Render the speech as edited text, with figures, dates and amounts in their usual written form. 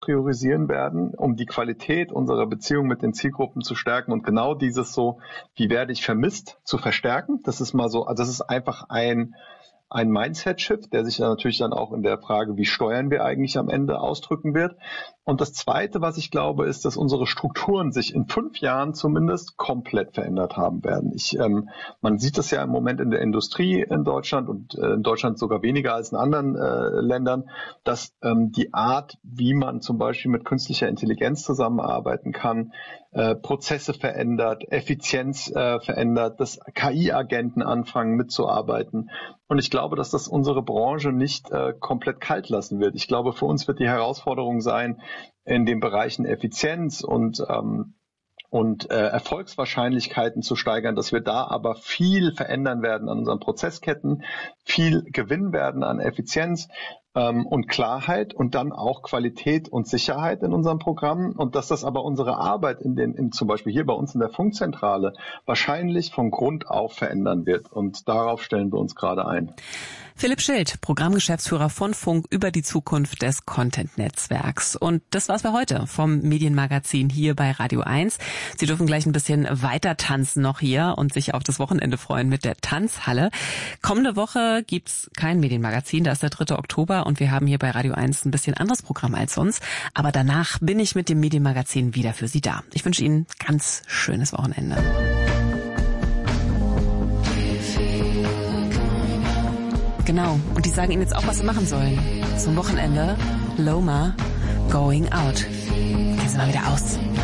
priorisieren werden, um die Qualität unserer Beziehung mit den Zielgruppen zu stärken und genau dieses so, wie werde ich vermisst, zu verstärken. Das ist mal so, also das ist einfach ein Mindset-Shift, der sich dann natürlich dann auch in der Frage, wie steuern wir eigentlich am Ende, ausdrücken wird. Und das Zweite, was ich glaube, ist, dass unsere Strukturen sich in 5 Jahren zumindest komplett verändert haben werden. Man sieht das ja im Moment in der Industrie in Deutschland und in Deutschland sogar weniger als in anderen Ländern, dass die Art, wie man zum Beispiel mit künstlicher Intelligenz zusammenarbeiten kann, Prozesse verändert, Effizienz verändert, dass KI-Agenten anfangen mitzuarbeiten. Und ich glaube, dass das unsere Branche nicht komplett kalt lassen wird. Ich glaube, für uns wird die Herausforderung sein, in den Bereichen Effizienz und Erfolgswahrscheinlichkeiten zu steigern, dass wir da aber viel verändern werden an unseren Prozessketten, viel gewinnen werden an Effizienz und Klarheit und dann auch Qualität und Sicherheit in unserem Programm und dass das aber unsere Arbeit zum Beispiel hier bei uns in der Funkzentrale wahrscheinlich von Grund auf verändern wird und darauf stellen wir uns gerade ein. Philipp Schild, Programmgeschäftsführer von Funk über die Zukunft des Content-Netzwerks. Und das war's für heute vom Medienmagazin hier bei Radio 1. Sie dürfen gleich ein bisschen weiter tanzen noch hier und sich auf das Wochenende freuen mit der Tanzhalle. Kommende Woche gibt's kein Medienmagazin, da ist der 3. Oktober und wir haben hier bei Radio 1 ein bisschen anderes Programm als sonst. Aber danach bin ich mit dem Medienmagazin wieder für Sie da. Ich wünsche Ihnen ganz schönes Wochenende. Genau, und die sagen Ihnen jetzt auch, was Sie machen sollen. Zum Wochenende, Loma, Going Out. Gehen Sie mal wieder aus.